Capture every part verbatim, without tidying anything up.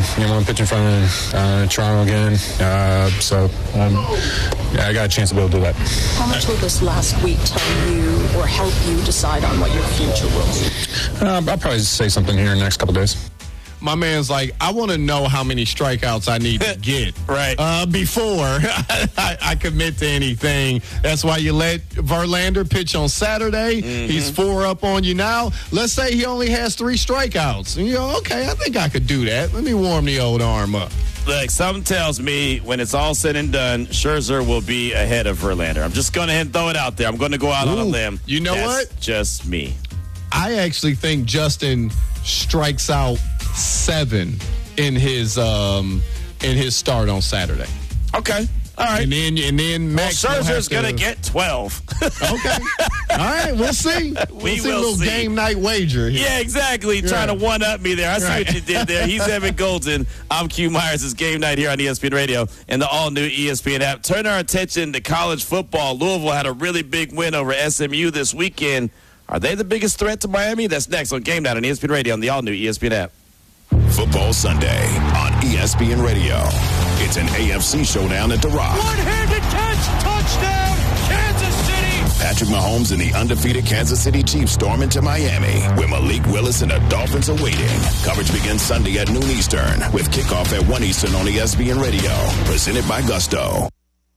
you know, I'm pitching in front of uh, Toronto again. Uh, so, um, yeah, I got a chance to be able to do that. How much will this last week tell you or help you decide on what your future will be? Uh, I'll probably say something here in the next couple days. My man's like, I want to know how many strikeouts I need to get right uh, before I, I commit to anything. That's why you let Verlander pitch on Saturday. Mm-hmm. He's four up on you now. Let's say he only has three strikeouts. And you go, okay, I think I could do that. Let me warm the old arm up. Look, something tells me when it's all said and done, Scherzer will be ahead of Verlander. I'm just going to throw it out there. I'm going to go out Ooh, on a limb. You know That's what? Just me. I actually think Justin strikes out seven in his um, in his start on Saturday. Okay. All right. And then and then Max well, Scherzer's to... going to get twelve. Okay. All right. We'll see. We'll we see will a little see. game night wager here. Yeah, exactly. Right. Trying to one-up me there. I see right. what you did there. He's Evan Golden. I'm Q Myers. It's game night here on E S P N Radio and the all-new E S P N app. Turn our attention to college football. Louisville had a really big win over S M U this weekend. Are they the biggest threat to Miami? That's next on Game Night on E S P N Radio on the all-new E S P N app. Football Sunday on E S P N Radio. It's an A F C showdown at The Rock. One-handed catch, touchdown, Kansas City. Patrick Mahomes and the undefeated Kansas City Chiefs storm into Miami, where Malik Willis and the Dolphins are waiting. Coverage begins Sunday at noon Eastern, with kickoff at one Eastern on E S P N Radio. Presented by Gusto.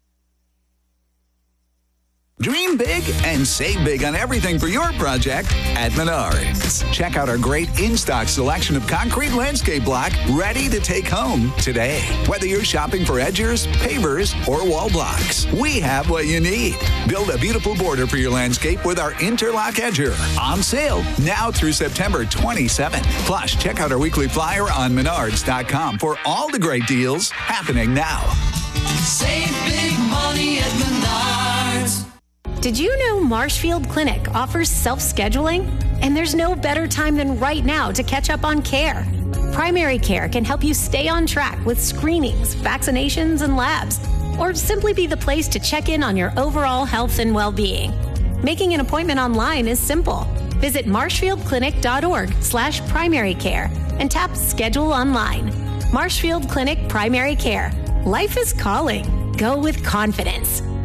Dream big and save big on everything for your project at Menards. Check out our great in-stock selection of concrete landscape block ready to take home today. Whether you're shopping for edgers, pavers, or wall blocks, we have what you need. Build a beautiful border for your landscape with our Interlock Edger. On sale now through September twenty-seventh. Plus, check out our weekly flyer on menards dot com for all the great deals happening now. Save big money at Menards. Did you know Marshfield Clinic offers self-scheduling? And there's no better time than right now to catch up on care. Primary care can help you stay on track with screenings, vaccinations, and labs, or simply be the place to check in on your overall health and well-being. Making an appointment online is simple. Visit marshfieldclinic.org slash primary care and tap Schedule Online. Marshfield Clinic Primary Care. Life is calling. Go with confidence.